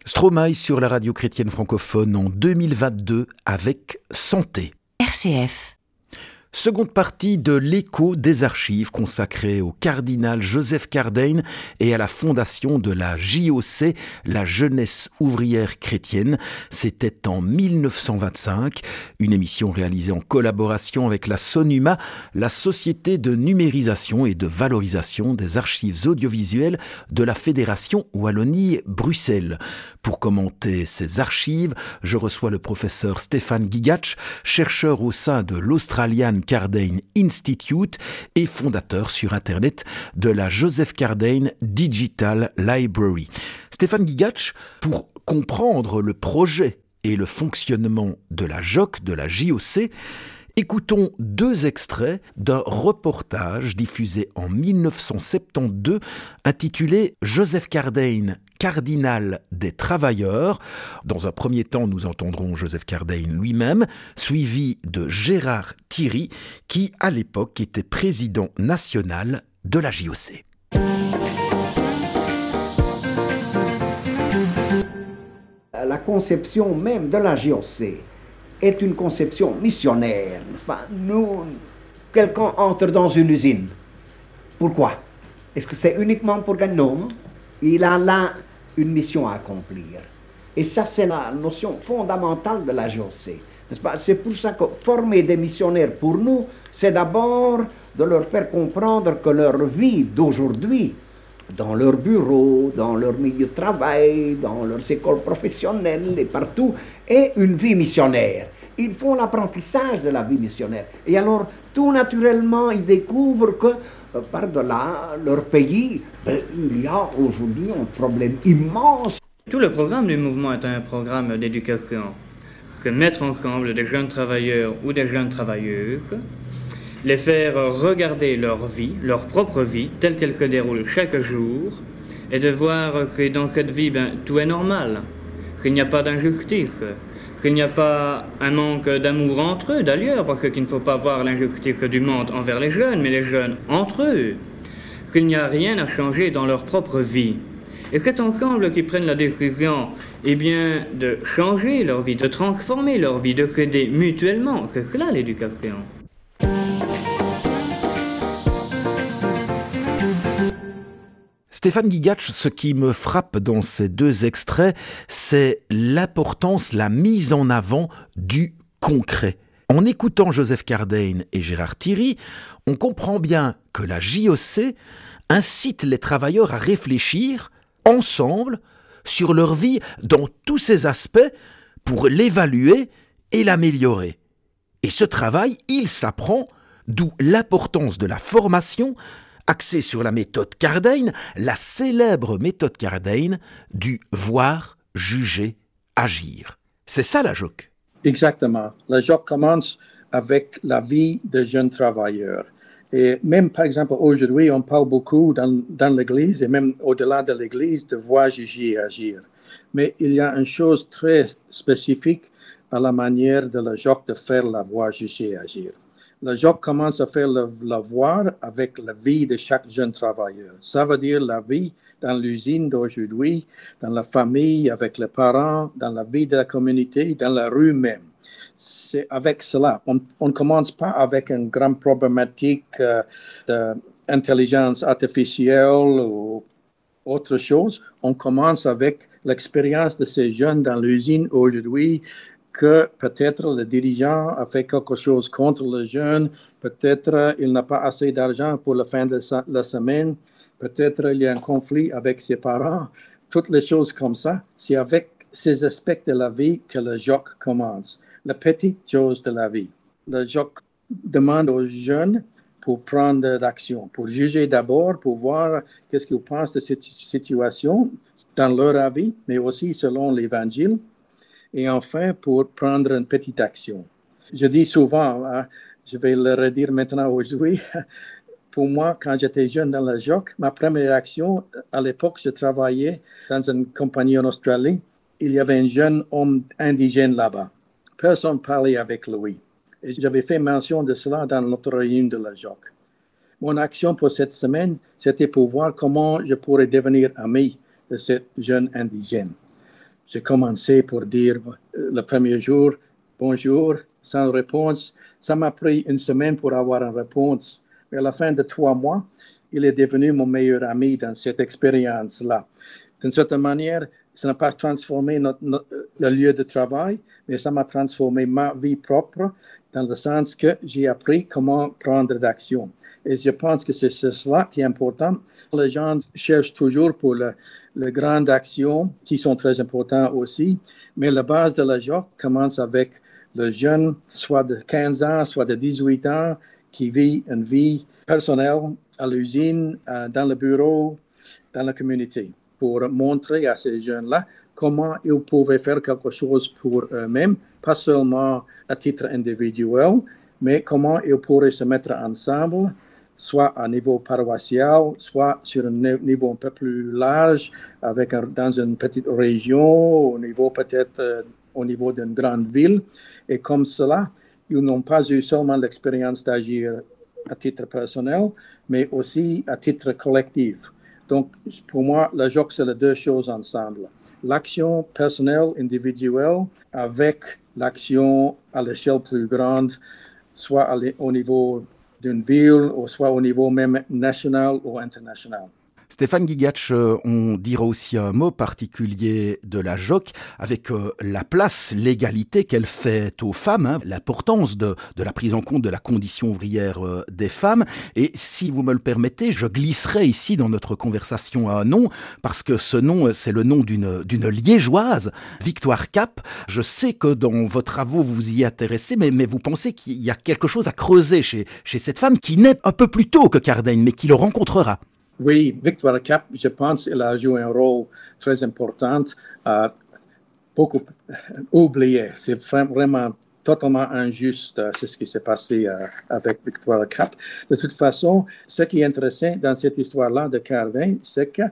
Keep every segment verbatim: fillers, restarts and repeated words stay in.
Stromae sur la radio chrétienne francophone en deux mille vingt-deux avec Santé. R C F. Seconde partie de l'écho des archives consacrée au cardinal Joseph Cardijn et à la fondation de la J O C, la Jeunesse ouvrière chrétienne. C'était en mille neuf cent vingt-cinq, une émission réalisée en collaboration avec la SONUMA, la Société de numérisation et de valorisation des archives audiovisuelles de la Fédération Wallonie-Bruxelles. Pour commenter ces archives, je reçois le professeur Stefan Gigac, chercheur au sein de l'Australian Cardijn Institute et fondateur sur Internet de la Joseph Cardijn Digital Library. Stefan Gigac, pour comprendre le projet et le fonctionnement de la J O C, de la J O C, écoutons deux extraits d'un reportage diffusé en mille neuf cent soixante-douze intitulé « Joseph Cardijn, cardinal des travailleurs ». Dans un premier temps, nous entendrons Joseph Cardijn lui-même, suivi de Gérard Thierry, qui à l'époque était président national de la J O C. La conception même de la J O C est une conception missionnaire, n'est-ce pas? Nous, quelqu'un entre dans une usine. Pourquoi? Est-ce que c'est uniquement pour gagner? Non. Il a là une mission à accomplir. Et ça, c'est la notion fondamentale de la J O C, n'est-ce pas? C'est pour ça que former des missionnaires pour nous, c'est d'abord de leur faire comprendre que leur vie d'aujourd'hui, dans leur bureau, dans leur milieu de travail, dans leurs écoles professionnelles et partout, est une vie missionnaire. Ils font l'apprentissage de la vie missionnaire. Et alors, tout naturellement, ils découvrent que, euh, par-delà leur pays, ben, il y a aujourd'hui un problème immense. Tout le programme du mouvement est un programme d'éducation. C'est mettre ensemble des jeunes travailleurs ou des jeunes travailleuses, les faire regarder leur vie, leur propre vie, telle qu'elle se déroule chaque jour, et de voir si dans cette vie, ben, tout est normal, s'il n'y a pas d'injustice, s'il n'y a pas un manque d'amour entre eux, d'ailleurs, parce qu'il ne faut pas voir l'injustice du monde envers les jeunes, mais les jeunes entre eux, s'il n'y a rien à changer dans leur propre vie. Et c'est ensemble qu'ils prennent la décision, eh bien, de changer leur vie, de transformer leur vie, de s'aider mutuellement. C'est cela l'éducation. Stefan Gigac, ce qui me frappe dans ces deux extraits, c'est l'importance, la mise en avant du concret. En écoutant Joseph Cardijn et Gérard Thierry, on comprend bien que la J O C incite les travailleurs à réfléchir ensemble sur leur vie dans tous ses aspects pour l'évaluer et l'améliorer. Et ce travail, il s'apprend, d'où l'importance de la formation axée sur la méthode Cardijn, la célèbre méthode Cardijn du voir, juger, agir. C'est ça la J O C. Exactement. La J O C commence avec la vie des jeunes travailleurs. Et même, par exemple, aujourd'hui, on parle beaucoup dans, dans l'Église et même au-delà de l'Église de voir, juger et agir. Mais il y a une chose très spécifique à la manière de la J O C de faire la voir, juger et agir. La J O C commence à faire le, la voir avec la vie de chaque jeune travailleur. Ça veut dire la vie dans l'usine d'aujourd'hui, dans la famille, avec les parents, dans la vie de la communauté, dans la rue même. C'est avec cela. On ne commence pas avec une grande problématique euh, d'intelligence artificielle ou autre chose. On commence avec l'expérience de ces jeunes dans l'usine aujourd'hui, que peut-être le dirigeant a fait quelque chose contre le jeune, peut-être il n'a pas assez d'argent pour la fin de la semaine, peut-être il y a un conflit avec ses parents, toutes les choses comme ça. C'est avec ces aspects de la vie que le J O C commence, les petites choses de la vie. Le J O C demande aux jeunes pour prendre l'action, pour juger d'abord, pour voir qu'est-ce qu'ils pensent de cette situation dans leur avis, mais aussi selon l'Évangile. Et enfin, pour prendre une petite action. Je dis souvent, hein, je vais le redire maintenant aujourd'hui, pour moi, quand j'étais jeune dans la J O C, ma première action, à l'époque, je travaillais dans une compagnie en Australie. Il y avait un jeune homme indigène là-bas. Personne ne parlait avec lui. Et j'avais fait mention de cela dans notre réunion de la J O C. Mon action pour cette semaine, c'était pour voir comment je pourrais devenir ami de ce jeune indigène. j'ai commencé pour dire euh, le premier jour, bonjour, sans réponse. Ça m'a pris une semaine pour avoir une réponse. Mais à la fin de trois mois, il est devenu mon meilleur ami dans cette expérience-là. D'une certaine manière, ça n'a pas transformé notre, notre, le lieu de travail, mais ça m'a transformé ma vie propre dans le sens que j'ai appris comment prendre d'action. Et je pense que c'est cela qui est important. Les gens cherchent toujours pour le, les grandes actions qui sont très importantes aussi, mais la base de la J O C commence avec le jeune, soit de quinze ans, soit de dix-huit ans, qui vit une vie personnelle à l'usine, dans le bureau, dans la communauté, pour montrer à ces jeunes-là comment ils pouvaient faire quelque chose pour eux-mêmes, pas seulement à titre individuel, mais comment ils pourraient se mettre ensemble, soit à niveau paroissial, soit sur un niveau un peu plus large, avec un, dans une petite région, au niveau peut-être euh, au niveau d'une grande ville. Et comme cela, ils n'ont pas eu seulement l'expérience d'agir à titre personnel, mais aussi à titre collectif. Donc, pour moi, la J O C, c'est les deux choses ensemble. L'action personnelle, individuelle, avec l'action à l'échelle plus grande, soit au niveau d'une ville, ou soit au niveau même national ou international. Stéphane Gigatch, on dira aussi un mot particulier de la J O C avec euh, la place, l'égalité qu'elle fait aux femmes, hein, l'importance de, de la prise en compte de la condition ouvrière euh, des femmes. Et si vous me le permettez, je glisserai ici dans notre conversation un nom, parce que ce nom, c'est le nom d'une, d'une liégeoise, Victoire Cap. Je sais que dans vos travaux, vous vous y intéressez, mais, mais vous pensez qu'il y a quelque chose à creuser chez, chez cette femme qui naît un peu plus tôt que Cardaigne, mais qui le rencontrera. Oui, Victoire Cap, je pense qu'elle a joué un rôle très important, euh, beaucoup oublié. C'est vraiment totalement injuste, euh, c'est ce qui s'est passé euh, avec Victoire Cap. De toute façon, ce qui est intéressant dans cette histoire-là de Cardaigne, c'est qu'elle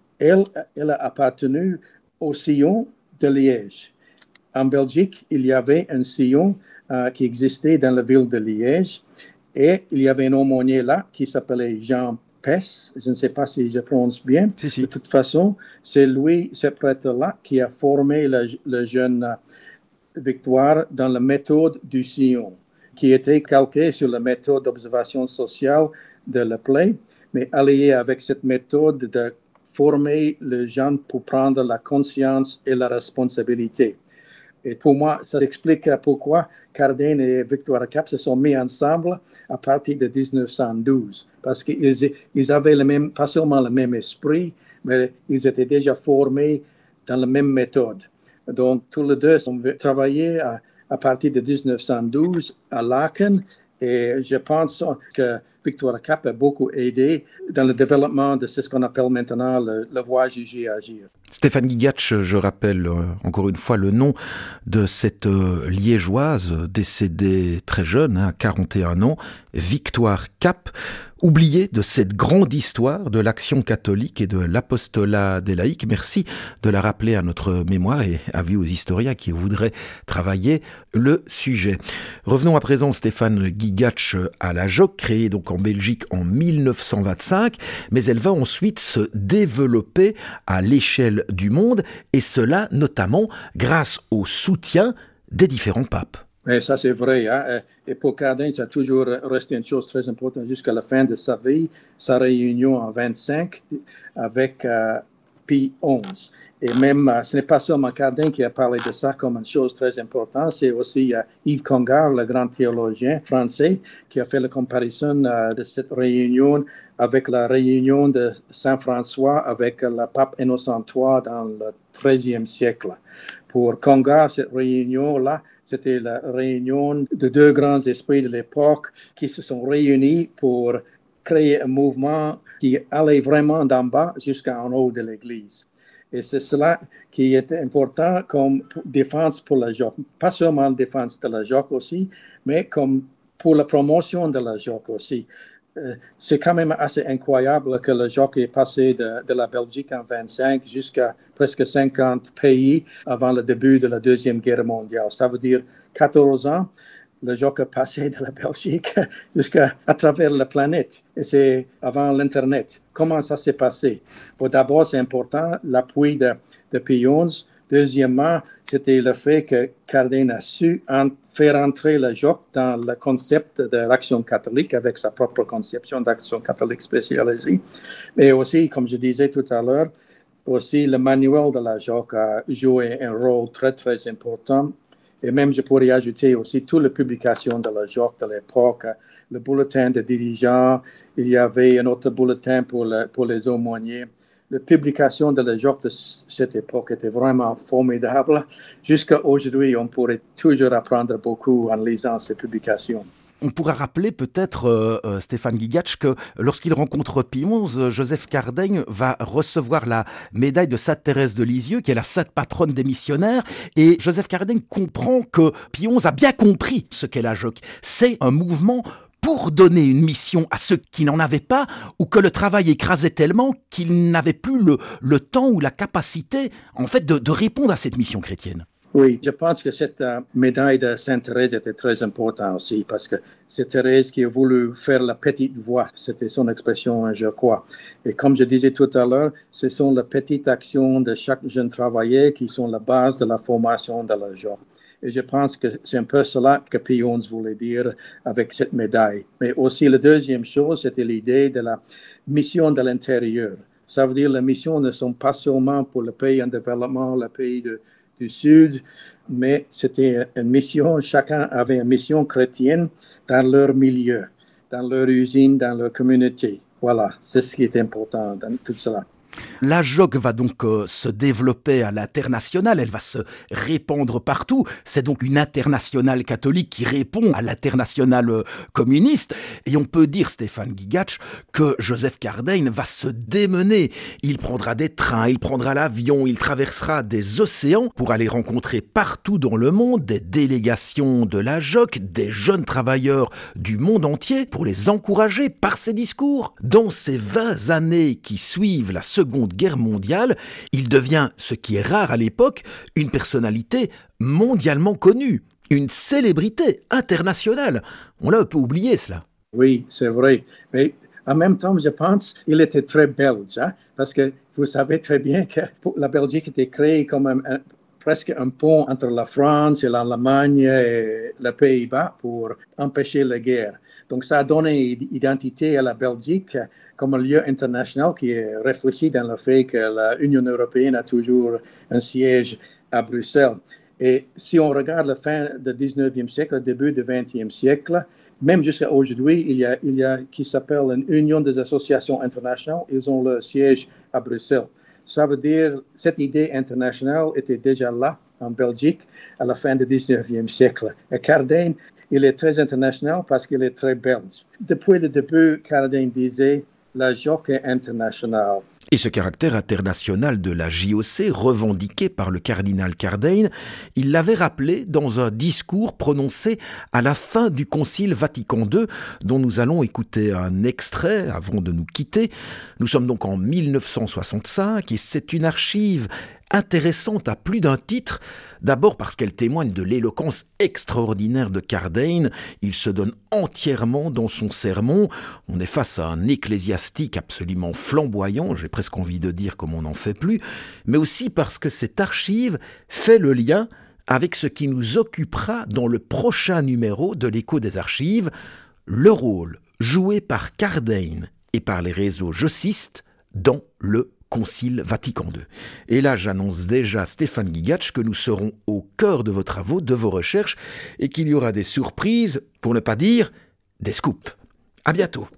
elle a appartenu au sillon de Liège. En Belgique, il y avait un sillon euh, qui existait dans la ville de Liège et il y avait un aumônier là qui s'appelait Jean Pes, je ne sais pas si je prononce bien. Si, si. De toute façon, c'est lui, ce prêtre-là, qui a formé le, le jeune Victoire dans la méthode du sillon, qui était calquée sur la méthode d'observation sociale de Lepley, mais alliée avec cette méthode de former le jeune pour prendre la conscience et la responsabilité. Et pour moi, ça explique pourquoi Cardaigne et Victoire Cap se sont mis ensemble à partir de dix-neuf cent douze. Parce qu'ils ils avaient le même, pas seulement le même esprit, mais ils étaient déjà formés dans la même méthode. Donc, tous les deux ont travaillé à, à partir de dix-neuf cent douze à Laeken. Et je pense que Victoire Cap a beaucoup aidé dans le développement de ce qu'on appelle maintenant le, le voie juger agir. Stéphane Gigatch, je rappelle euh, encore une fois le nom de cette euh, liégeoise décédée très jeune, hein, quarante et un ans, Victoire Cap, oubliée de cette grande histoire de l'action catholique et de l'apostolat des laïcs. Merci de la rappeler à notre mémoire et avis aux historiens qui voudraient travailler le sujet. Revenons à présent, Stéphane Gigatch, à la J O C, créée donc en Belgique en mille neuf cent vingt-cinq, mais elle va ensuite se développer à l'échelle du monde, et cela notamment grâce au soutien des différents papes. Et ça, c'est vrai. Hein? Et pour Cardaigne, ça a toujours resté une chose très importante jusqu'à la fin de sa vie, sa réunion en vingt-cinq avec euh, Pie onze. Et même, euh, ce n'est pas seulement Cardaigne qui a parlé de ça comme une chose très importante, c'est aussi euh, Yves Congar, le grand théologien français, qui a fait la comparaison euh, de cette réunion avec la réunion de Saint-François avec euh, le pape Innocent trois dans le treizième siècle. Pour Congar, cette réunion-là, c'était la réunion de deux grands esprits de l'époque qui se sont réunis pour créer un mouvement qui allait vraiment d'en bas jusqu'en haut de l'Église. Et c'est cela qui est important comme défense pour la J O C. Pas seulement défense de la J O C aussi, mais comme pour la promotion de la J O C aussi. Euh, c'est quand même assez incroyable que la J O C est passé de, de la Belgique en vingt-cinq jusqu'à presque cinquante pays avant le début de la Deuxième Guerre mondiale. Ça veut dire quatorze ans. Le J O C est passé de la Belgique jusqu'à à travers la planète. Et c'est avant l'Internet. Comment ça s'est passé? Bon, d'abord, c'est important, l'appui de, de Pie onze Deuxièmement, c'était le fait que Cardijn a su en, faire entrer le J O C dans le concept de l'action catholique avec sa propre conception d'action catholique spécialisée. Mais aussi, comme je disais tout à l'heure, aussi le manuel de la J O C a joué un rôle très, très important. Et même, je pourrais ajouter aussi toutes les publications de la J O C de l'époque, le bulletin des dirigeants, il y avait un autre bulletin pour, le, pour les aumôniers. La publication de la J O C de cette époque était vraiment formidable. Jusqu'à aujourd'hui, on pourrait toujours apprendre beaucoup en lisant ces publications. On pourra rappeler peut-être, euh, euh, Stéphane Gigac, que lorsqu'il rencontre Pie onze, Joseph Cardijn va recevoir la médaille de Sainte Thérèse de Lisieux, qui est la sainte patronne des missionnaires, et Joseph Cardijn comprend que Pie onze a bien compris ce qu'est la J O C. C'est un mouvement pour donner une mission à ceux qui n'en avaient pas, ou que le travail écrasait tellement qu'ils n'avaient plus le, le temps ou la capacité, en fait, de, de répondre à cette mission chrétienne. Oui, je pense que cette euh, médaille de Sainte Thérèse était très importante aussi, parce que c'est Thérèse qui a voulu faire la petite voix, c'était son expression, je crois. Et comme je disais tout à l'heure, ce sont les petites actions de chaque jeune travailleur qui sont la base de la formation de la J O C. Et je pense que c'est un peu cela que Pie onze voulait dire avec cette médaille. Mais aussi, la deuxième chose, c'était l'idée de la mission de l'intérieur. Ça veut dire que les missions ne sont pas seulement pour le pays en développement, le pays de, du Sud, mais c'était une mission, chacun avait une mission chrétienne dans leur milieu, dans leur usine, dans leur communauté. Voilà, c'est ce qui est important dans tout cela. La J O C va donc euh, se développer à l'international, elle va se répandre partout. C'est donc une internationale catholique qui répond à l'internationale euh, communiste. Et on peut dire, Stéphane Gigac, que Joseph Cardijn va se démener. Il prendra des trains, il prendra l'avion, il traversera des océans pour aller rencontrer partout dans le monde des délégations de la J O C, des jeunes travailleurs du monde entier, pour les encourager par ses discours. Dans ces vingt années qui suivent la Seconde Guerre mondiale, il devient, ce qui est rare à l'époque, une personnalité mondialement connue, une célébrité internationale. On l'a un peu oublié, cela. Oui, c'est vrai. Mais en même temps, je pense qu'il était très belge, hein? Parce que vous savez très bien que la Belgique était créée comme un, un, presque un pont entre la France et l'Allemagne et les Pays-Bas pour empêcher la guerre. Donc, ça a donné identité à la Belgique comme un lieu international qui est réfléchi dans le fait que l'Union européenne a toujours un siège à Bruxelles. Et si on regarde la fin du dix-neuvième siècle, le début du vingtième siècle, même jusqu'à aujourd'hui, il y a, il y a qui s'appelle une Union des associations internationales. Ils ont le siège à Bruxelles. Ça veut dire que cette idée internationale était déjà là en Belgique à la fin du dix-neuvième siècle. Et Cardijn, il est très international parce qu'il est très belge. Depuis le début, Cardijn disait la J O C est internationale. Et ce caractère international de la J O C, revendiqué par le cardinal Cardijn, il l'avait rappelé dans un discours prononcé à la fin du Concile Vatican deux, dont nous allons écouter un extrait avant de nous quitter. Nous sommes donc en mille neuf cent soixante-cinq et c'est une archive intéressante à plus d'un titre, d'abord parce qu'elle témoigne de l'éloquence extraordinaire de Cardijn. Il se donne entièrement dans son sermon. On est face à un ecclésiastique absolument flamboyant, j'ai presque envie de dire comme on n'en fait plus, mais aussi parce que cette archive fait le lien avec ce qui nous occupera dans le prochain numéro de l'Écho des archives, le rôle joué par Cardijn et par les réseaux jocistes dans le Concile Vatican deux. Et là, j'annonce déjà, Stéphane Gigac, que nous serons au cœur de vos travaux, de vos recherches, et qu'il y aura des surprises, pour ne pas dire des scoops. À bientôt.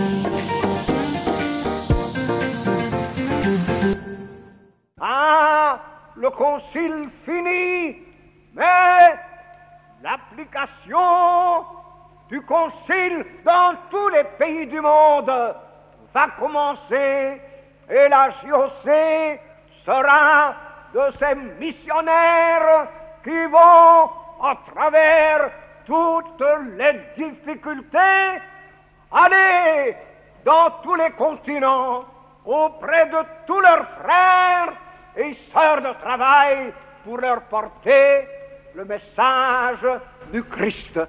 Ah, le concile fini, mais l'application du concile dans tous les pays du monde va commencer. Et la J O C sera de ces missionnaires qui vont, à travers toutes les difficultés, aller dans tous les continents, auprès de tous leurs frères et sœurs de travail, pour leur porter le message du Christ.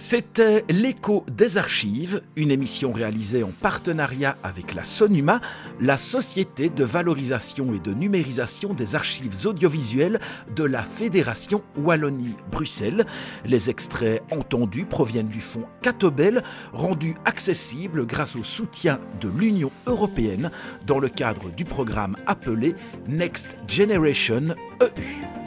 C'était l'écho des archives, une émission réalisée en partenariat avec la Sonuma, la société de valorisation et de numérisation des archives audiovisuelles de la Fédération Wallonie-Bruxelles. Les extraits entendus proviennent du fonds Catobel, rendu accessible grâce au soutien de l'Union européenne dans le cadre du programme appelé Next Generation E U.